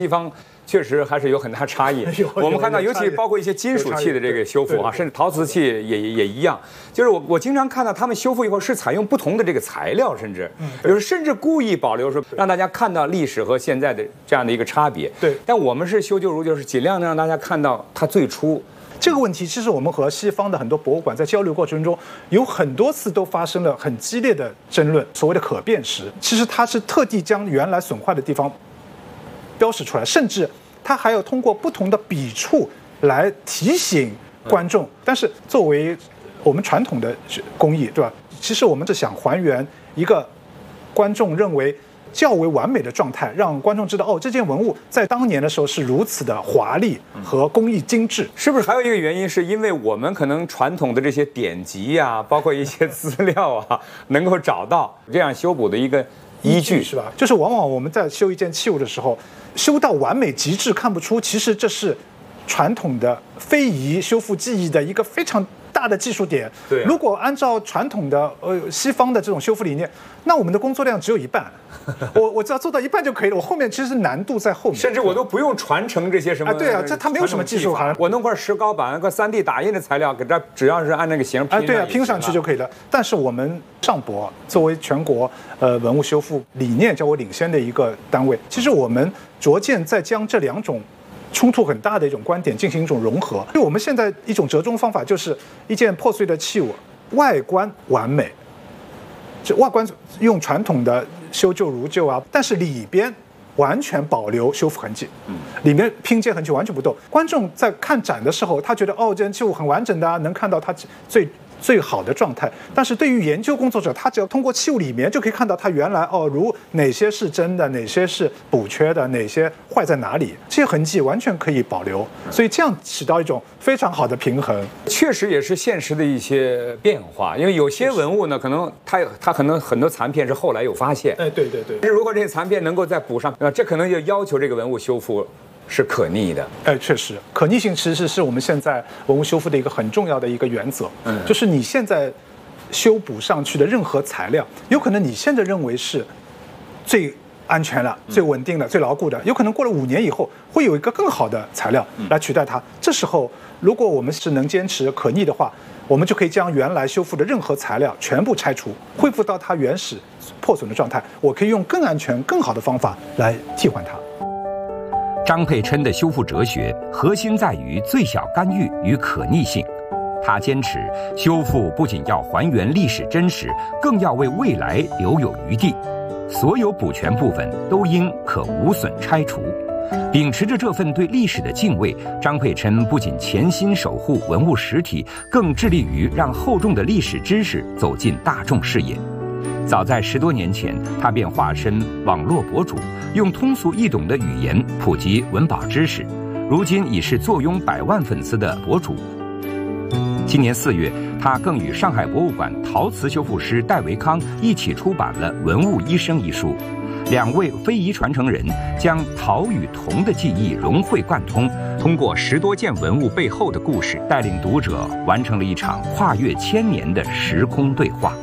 地方确实还是有很大差异。我们看到，尤其包括一些金属器的这个修复啊，甚至陶瓷器也一样。就是我经常看到他们修复以后是采用不同的这个材料，甚至故意保留说让大家看到历史和现在的这样的一个差别。 对， 但我们是修旧如旧，是尽量让大家看到它最初。 这个问题，其实我们和西方的很多博物馆在交流过程中，有很多次都发生了很激烈的争论。所谓的可辨识，其实它是特地将原来损坏的地方标识出来，甚至它还有通过不同的笔触来提醒观众。但是作为我们传统的工艺，对吧？其实我们是想还原一个观众认为较为完美的状态，让观众知道哦，这件文物在当年的时候是如此的华丽和工艺精致。 是不是还有一个原因，是因为我们可能传统的这些典籍啊，包括一些资料啊，能够找到这样修补的一个依据， 是吧？就是往往我们在修一件器物的时候，修到完美极致看不出，其实这是传统的非遗修复技艺的一个非常大的技术点。 对， 如果按照传统的西方的这种修复理念，那我们的工作量只有一半。我只要做到一半就可以了，我后面其实难度在后面， 甚至我都不用传承这些什么对啊，这它没有什么技术含量。 我弄块石膏板、个3D 打印的材料，给它只要是按那个形拼对啊，拼上去就可以了。但是我们上博作为全国文物修复理念较为领先的一个单位，其实我们逐渐在将这两种冲突很大的一种观点进行一种融合。所以我们现在一种折中方法就是一件破碎的器物，外观完美，这外观用传统的修旧如旧啊，但是里边完全保留修复痕迹，里面拼接痕迹完全不动。观众在看展的时候，他觉得哦，这件器物很完整的啊，能看到它最好的状态。但是对于研究工作者，他只要通过器物里面就可以看到它原来如哪些是真的，哪些是补缺的，哪些坏在哪里，这些痕迹完全可以保留。所以这样起到一种非常好的平衡。 确实也是现实的一些变化，因为有些文物呢，可能它可能很多残片是后来有发现。 对。 如果这些残片能够再补上，这可能就要求这个文物修复是可逆的。 确实，可逆性其实是我们现在文物修复的一个很重要的一个原则。就是你现在修补上去的任何材料，有可能你现在认为是最安全了、最稳定的、最牢固的，有可能过了5年以后会有一个更好的材料来取代它。这时候，如果我们是能坚持可逆的话，我们就可以将原来修复的任何材料全部拆除，恢复到它原始破损的状态。我可以用更安全、更好的方法来替换它。 张佩琛的修复哲学核心在于最小干预与可逆性。他坚持修复不仅要还原历史真实，更要为未来留有余地。所有补全部分都应可无损拆除。秉持着这份对历史的敬畏，张佩琛不仅潜心守护文物实体，更致力于让厚重的历史知识走进大众视野。早在10多年前，他便化身网络博主，用通俗易懂的语言普及文保知识，如今已是坐拥100万粉丝的博主。今年4月，他更与上海博物馆陶瓷修复师戴维康一起出版了《文物医生》一书。2位非遗传承人将陶与铜的技艺融会贯通，通过10多件文物背后的故事，带领读者完成了一场跨越1000年的时空对话。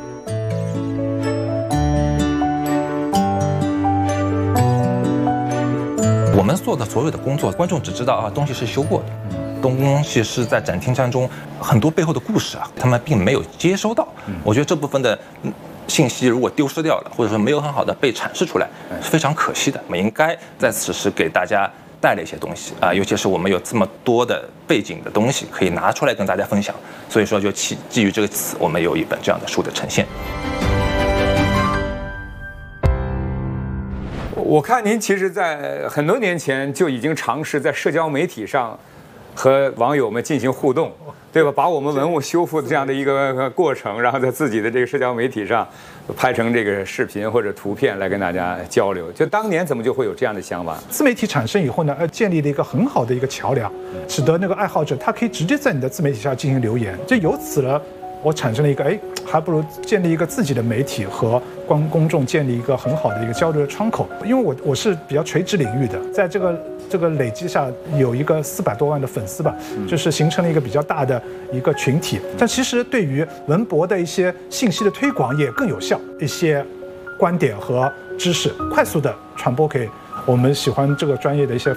我们做的所有的工作，观众只知道东西是修过的，东西是在展厅当中很多背后的故事他们并没有接收到。我觉得这部分的信息如果丢失掉了，或者说没有很好的被阐释出来，是非常可惜的。我们应该在此时给大家带了一些东西尤其是我们有这么多的背景的东西可以拿出来跟大家分享。所以说，就基于这个词，我们有一本这样的书的呈现。 我看您其实在很多年前就已经尝试在社交媒体上和网友们进行互动，对吧？把我们文物修复的这样的一个过程，然后在自己的这个社交媒体上拍成这个视频或者图片来跟大家交流。就当年怎么就会有这样的想法？ 自媒体产生以后呢，建立了一个很好的一个桥梁，使得那个爱好者他可以直接在你的自媒体上进行留言。就由此了，我产生了一个还不如建立一个自己的媒体和公众建立一个很好的一个交流的窗口。因为我是比较垂直领域的，在这个累积下有一个400多万的粉丝吧，就是形成了一个比较大的一个群体。但其实对于文博的一些信息的推广也更有效，一些观点和知识快速的传播给我们喜欢这个专业的一些